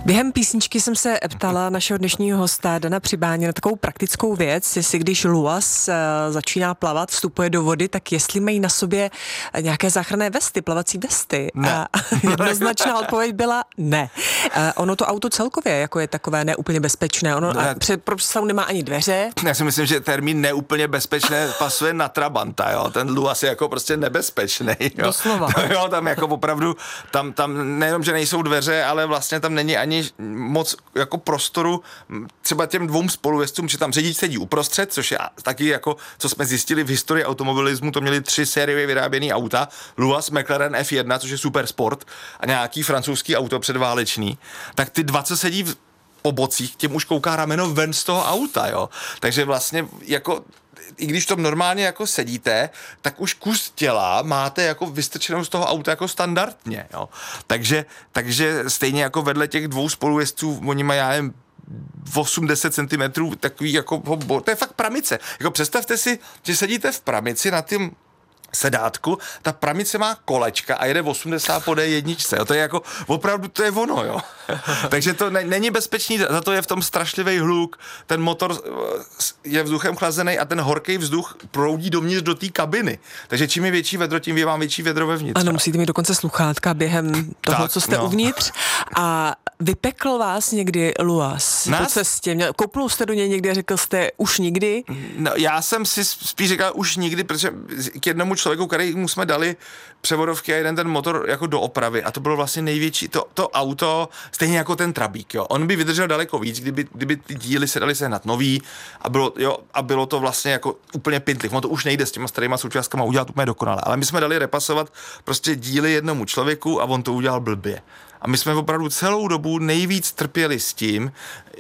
Během písničky jsem se ptala našeho dnešního hosta Dana Přibáně na takovou praktickou věc, jestli když luas začíná plavat, vstupuje do vody, tak jestli mají na sobě nějaké záchranné vesty, plavací vesty. Ne. A jednoznačná odpověď byla ne. Ono to auto celkově jako je takové neúplně bezpečné. Ono pro představu nemá ani dveře. Já si myslím, že termín neúplně bezpečné pasuje na Trabanta, jo. Ten luas je jako prostě nebezpečný. Jo. Doslova. Jo, tam jako opravdu, tam nejenom, že nejsou dveře, ale vlastně tam není ani moc jako prostoru třeba těm dvou spolujezdcům, že tam řidič sedí uprostřed, což je taky jako, co jsme zjistili v historii automobilismu, to měli 3 sériově vyráběný auta, Luas, McLaren F1, což je super sport, a nějaký francouzský auto předválečný, tak ty dva, co sedí po bocích, těm už kouká rameno ven z toho auta, jo. Takže vlastně jako i když to normálně jako sedíte, tak už kus těla máte jako vystrčenou z toho auta jako standardně, jo. Takže stejně jako vedle těch dvou spolujezdců, oni mají, já nevím, 80 cm, takový jako, to je fakt pramice. Jako představte si, že sedíte v pramici na tím sedátku, ta pramice má kolečka a jede 80 po D1, jo. To je jako, opravdu to je ono, jo. Takže to není bezpečný, za to je v tom strašlivý hluk, ten motor je vzduchem chlazený a ten horký vzduch proudí dovnitř do té kabiny. Takže čím je větší vedro, tím je vám větší vedro vevnitř. Ano, musíte mít dokonce sluchátka během toho, tak, co jste uvnitř. A vypekl vás někdy luas po cestě? Koupnul jste do něj někdy a řekl jste už nikdy? No, já jsem si spíš říkal už nikdy, protože k jednomu člověku, kterému jsme dali převodovky a jeden ten motor jako do opravy a to bylo vlastně největší, to auto, stejně jako ten Trabík, jo. On by vydržel daleko víc, kdyby ty díly se daly sehnat nový a bylo to vlastně jako úplně pintlich. No to už nejde s těma starýma součástkama udělat úplně dokonale, ale my jsme dali repasovat prostě díly jednomu člověku a on to udělal blbě. A my jsme opravdu celou dobu nejvíc trpěli s tím,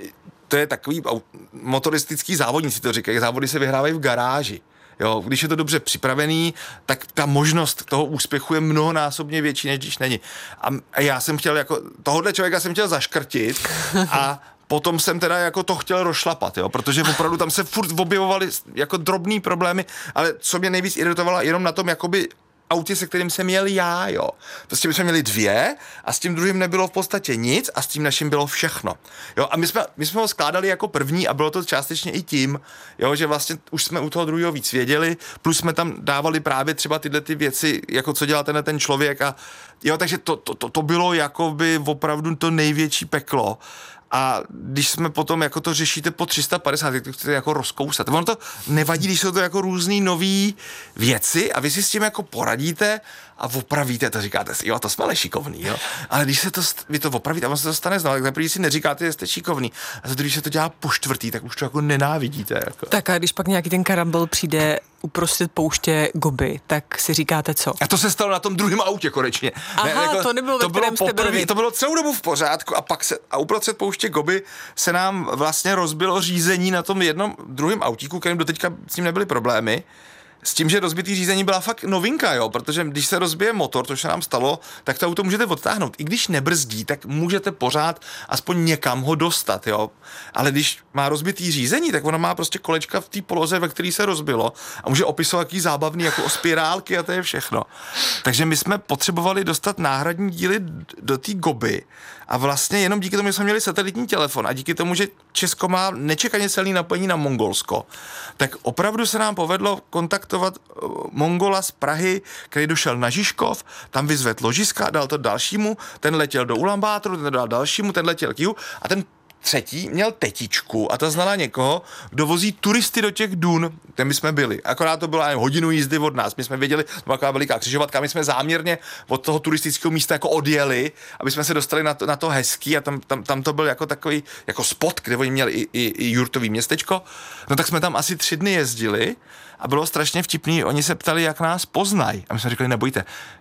to je takový motoristický závodníci to říkají, závody se vyhrávají v garáži. Jo, když je to dobře připravený, tak ta možnost toho úspěchu je mnohonásobně větší, než když není. A já jsem chtěl jako, tohohle člověka jsem chtěl zaškrtit a potom jsem teda jako to chtěl rozšlapat, jo, protože opravdu tam se furt objevovaly jako drobný problémy, ale co mě nejvíc iritovalo jenom na tom jakoby autě, se kterým jsem jel já, jo. Prostě my jsme měli 2 a s tím druhým nebylo v podstatě nic a s tím naším bylo všechno. Jo, a my jsme ho skládali jako první a bylo to částečně i tím, jo, že vlastně už jsme u toho druhého víc věděli, plus jsme tam dávali právě třeba tyhle ty věci, jako co dělá ten člověk a jo, takže to bylo jakoby opravdu to největší peklo. A když jsme potom jako to řešíte po 350, tak to chcete jako rozkousat. Ono to nevadí, když jsou to jako různý nový věci a vy si s tím jako poradíte a opravíte to, říkáte si, jo, to jsme ale šikovný, jo. Ale když se vy to opravíte a on se to stane znovu, tak zaprvé si neříkáte, že jste šikovný. A když se to dělá po 4., tak už to jako nenávidíte. Jako. Tak a když pak nějaký ten karambol přijde uprostřed pouště Gobi, tak si říkáte co? A to se stalo na tom druhém autě konečně. Aha, ne, jako, to nebylo, ve kterém jste byli. To bylo celou dobu v pořádku a pak uprostřed pouště Gobi se nám vlastně rozbilo řízení na tom druhém autíku, kterým doteďka s tím nebyly problémy. S tím, že rozbitý řízení byla fakt novinka, jo, protože když se rozbije motor, to se nám stalo, tak to auto můžete odtáhnout. I když nebrzdí, tak můžete pořád aspoň někam ho dostat, jo. Ale když má rozbitý řízení, tak ona má prostě kolečka v té poloze, ve které se rozbilo a může opisovat jaký zábavný, jako o spirálky a to je všechno. Takže my jsme potřebovali dostat náhradní díly do té Goby a vlastně jenom díky tomu, že jsme měli satelitní telefon a díky tomu, že Česko má nečekaně celý napojení na Mongolsko, tak opravdu se nám povedlo kontaktovat Mongola z Prahy, který došel na Žižkov, tam vyzvedl ložiska, dal to dalšímu, ten letěl do Ulaanbátoru, ten dal dalšímu, ten letěl k jihu a ten třetí měl tetičku a ta znala někoho, kdo vozí turisty do těch dun, kde my jsme byli. Akorát to byla hodinu jízdy od nás. My jsme věděli, to byla taková veliká křižovatka, my jsme záměrně od toho turistického místa jako odjeli, aby jsme se dostali na to hezký a tam to byl jako takový jako spot, kde oni měli i jurtový městečko. No tak jsme tam asi 3 dny jezdili a bylo strašně vtipný. Oni se ptali, jak nás poznají. A my jsme řekli, nebojte,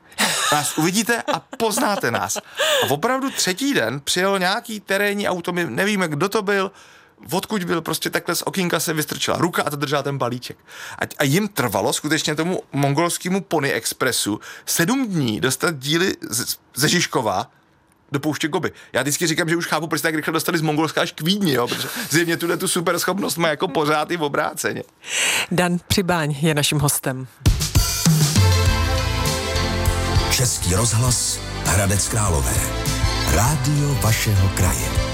nás uvidíte a poznáte nás. A opravdu 3. den přijelo nějaký terénní auto, my nevíme, kdo to byl, odkud byl, prostě takhle z okýnka se vystrčila ruka a to držela ten balíček. A jim trvalo skutečně tomu mongolskému Pony Expressu 7 dní dostat díly ze Žižkova do pouště Gobi. Já vždycky říkám, že už chápu, proč tak rychle dostali z Mongolska až k Vídni, jo, protože zjevně tu super schopnost má jako pořád i v obráceně. Dan Přibáň je naším hostem. Český rozhlas Hradec Králové. Rádio vašeho kraje.